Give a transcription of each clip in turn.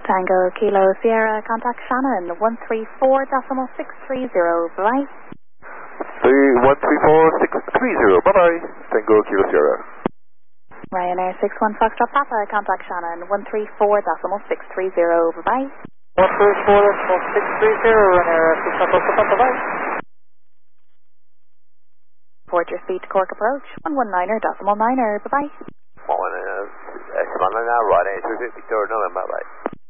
Tango Kilo Sierra, contact Shannon, 134.630, bye-bye. 134.630, bye-bye. Tango Kilo Sierra. Ryanair 61 Foxtrot Papa, contact Shannon, 134.630, bye-bye. 134.630, Ryanair 61 Foxtrot Papa, bye-bye. Report your speed to Cork approach, 119.9er, bye-bye. 119, Ryanair 253, November, bye.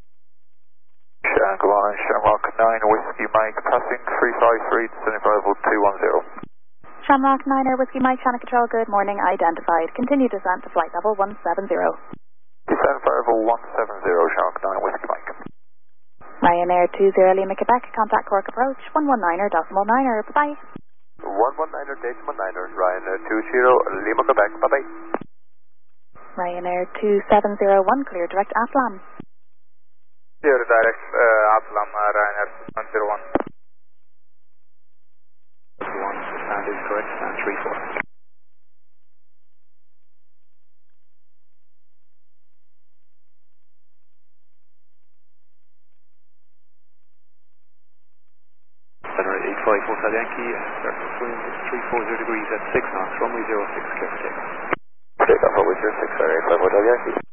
Shamrock 9 Whiskey Mike, passing 353, descending for level 210. Shamrock 9er Whiskey Mike, Channel Control, good morning, identified. Continue descent to flight level 170. Descend for level 170, Shamrock 9 Whiskey Mike. Ryanair 20 Lima Quebec, contact Cork approach, 119.9er, bye-bye. 119.9er, Ryanair 20 Lima Quebec, bye-bye. Ryanair 2701, clear direct Aflam. Clear direct Aflam, Ryanair 101. 1, stand is correct, stand 34. Center 85 Hotel Yankee, surface wind 340 degrees at 6 knots, runway 06, clear for takeoff. Takeoff, runway 06, 85 Hotel Yankee.